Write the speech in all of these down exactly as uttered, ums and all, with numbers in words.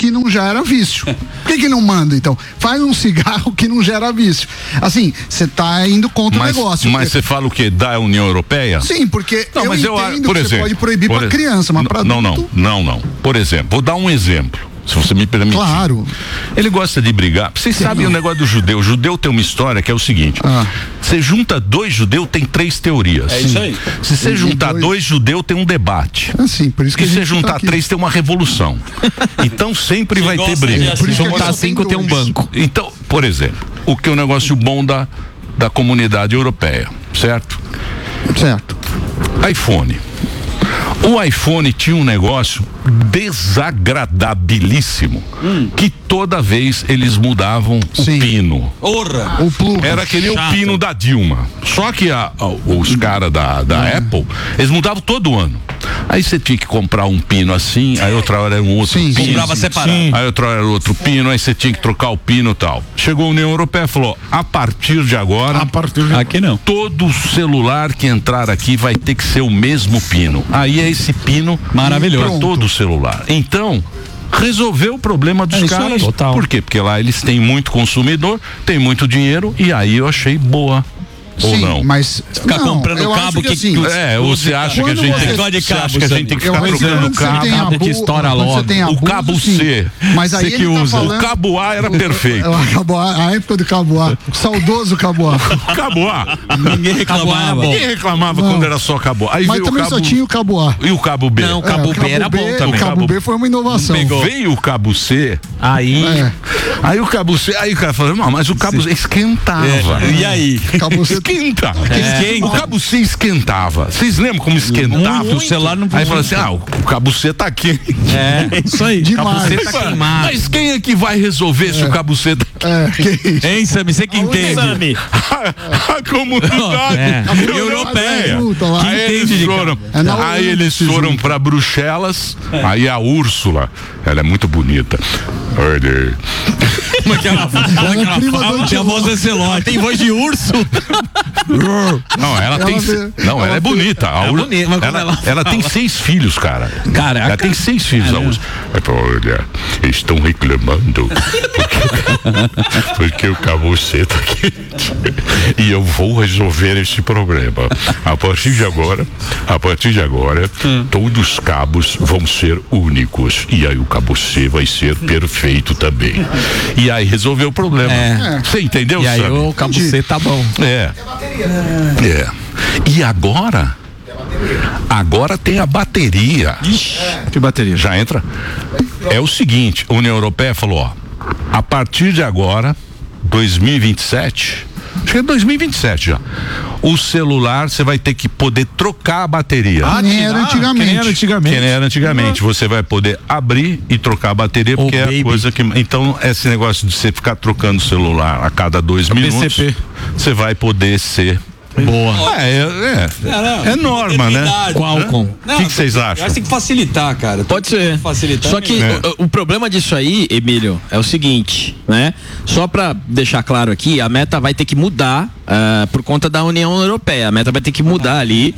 que não gera vício. Por que que não manda, então? Faz um cigarro que não gera vício. Assim, você tá indo contra mas, o negócio. Mas você fala o quê? Da União Europeia? Sim, porque não, eu mas entendo eu, por que exemplo, você pode proibir para criança, mas para não, adulto... Não, não, não. Por exemplo, vou dar um exemplo. Se você me permitir. Claro. Ele gosta de brigar. Vocês sabem o negócio do judeu. O judeu tem uma história que é o seguinte: ah. você junta dois judeus, tem três teorias. É isso aí. Se você juntar dois, dois judeus, tem um debate. Assim, por isso que e se você juntar tá três, tem uma revolução. Então sempre vai ter briga. Se juntar cinco, tem um banco. Então, por exemplo, o que é o negócio bom da, da comunidade europeia, certo? Certo. iPhone. O iPhone tinha um negócio desagradabilíssimo, hum. que toda vez eles mudavam Sim. o pino. Orra. O plugo. Era que nem o pino da Dilma. Só que a, a, os caras da, da hum. Apple, eles mudavam todo ano. Aí você tinha que comprar um pino assim, aí outra hora era um outro Sim, pino. Comprava separado. Sim. Aí outra hora era outro pino, aí você tinha que trocar o pino e tal. Chegou a União Europeia e falou: a partir de agora, a partir de... aqui não. Todo celular que entrar aqui vai ter que ser o mesmo pino. Aí é esse pino maravilhoso para todo o celular. Então, resolveu o problema dos é caras. Aí, por quê? Porque lá eles têm muito consumidor, tem muito dinheiro, e aí eu achei boa. Ou Sim, não? Mas ficar não, comprando cabo que, que assim, é, ou você acha que a gente tem, de você cabo, acha que a gente tem que ficar trocando cabo, cabo que estoura logo. O cabo C, mas aí você que usa. O cabo A era perfeito. O cabo A, a época do cabo A, o saudoso cabo A. Cabo A. Ninguém reclamava. Ninguém reclamava não. quando era só cabo A. Aí mas veio também o cabo... só tinha o cabo A. E o cabo B? Não, o cabo, é, o cabo B era B, bom também. O cabo, cabo B foi uma inovação. Veio o cabo C. Aí. É. Aí o cabo C, aí o cara falou: não, mas o cabo C esquentava. É. E aí? Cabo C esquenta. É. Esquenta. O cabo C esquentava. Vocês lembram como esquentava? Muito. O celular não Aí falou assim: ah, o, o cabo C tá aqui. É, isso aí. Demais. O cabo C tá queimado. Mas quem é que vai resolver é. se o cabo C tá aqui? É, que isso? Hein, Sami, você que entende. Sami. A, a comunidade é. a europeia. Aí eles foram, é aí eles foram pra Bruxelas. É. Aí a Úrsula, ela é muito bonita. Olha. Como é que ela fala? Tinha voz excelente. Tem voz de urso. Não, ela, ela tem. Vê, não, ela, ela é bonita. A Ur... bonita mas ela, ela, ela tem seis filhos, cara. Caraca. Ela tem seis filhos, a Úrsula. Olha, estão reclamando porque, porque o cabo C tá quente. E eu vou resolver esse problema. A partir de agora, a partir de agora, hum. todos os cabos vão ser únicos. E aí o cabo C vai ser perfeito também. E aí resolveu o problema. É. Você entendeu, E aí Sami? o cabo C tá bom. É. É. E agora? Agora tem a bateria. Ixi, que bateria? Já entra? É o seguinte, a União Europeia falou, ó, a partir de agora, dois mil e vinte e sete, acho que é dois mil e vinte e sete já, o celular você vai ter que poder trocar a bateria. Ah, nem era antigamente. Que nem era antigamente. Que nem era antigamente. Uhum. Você vai poder abrir e trocar a bateria, porque oh, é a coisa que... Então, esse negócio de você ficar trocando o celular a cada dois a minutos, P C P. Você vai poder ser... Boa. É, é, é, não, não, é norma, né? Qualcomm. O que vocês acham? Acho que tem que facilitar, cara. Pode ser. Facilitar Só que é. o, o problema disso aí, Emílio, é o seguinte, né? Só pra deixar claro aqui, a meta vai ter que mudar uh, por conta da União Europeia. A meta vai ter que mudar ali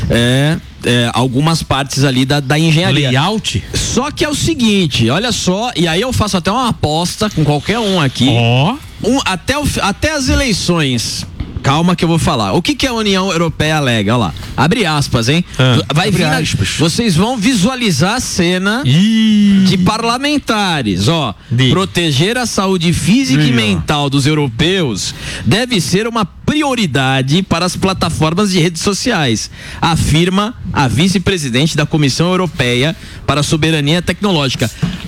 é, é, algumas partes ali da, da engenharia. Layout? Só que é o seguinte, olha só, e aí eu faço até uma aposta com qualquer um aqui. Ó. Oh. Um, até, o, até as eleições. Calma que eu vou falar. O que que a União Europeia alega? Olha lá. Abre aspas, hein? Ah, Vai vir na, vocês vão visualizar a cena Ih. de parlamentares, ó. De. Proteger a saúde física Ih. e mental dos europeus deve ser uma prioridade para as plataformas de redes sociais, afirma a vice-presidente da Comissão Europeia para a Soberania Tecnológica.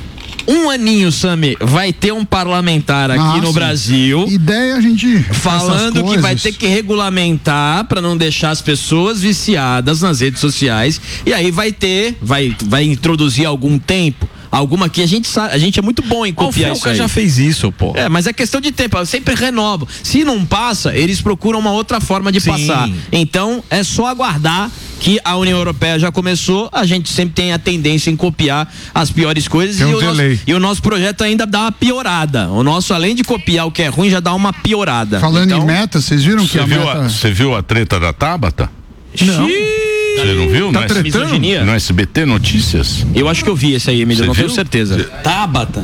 Um aninho, Sami, vai ter um parlamentar aqui ah, no sim. Brasil. Ideia a gente falando que vai ter que regulamentar para não deixar as pessoas viciadas nas redes sociais. E aí vai ter, vai, vai introduzir algum tempo. Alguma que a gente sabe, a gente é muito bom em copiar isso aí. já fez isso, pô. É, mas é questão de tempo, eu sempre renovo. Se não passa, eles procuram uma outra forma de Sim. passar. Então, é só aguardar que a União Europeia já começou, a gente sempre tem a tendência em copiar as piores coisas um e, o nosso, e o nosso projeto ainda dá uma piorada. O nosso, além de copiar o que é ruim, já dá uma piorada. Falando então, em meta, vocês viram que a viu meta... Você viu a treta da Tabata? Não. Você não viu? Tá no, tretando? no S B T Notícias? Eu acho que eu vi esse aí, Emílio, não viu? tenho certeza. Tabata.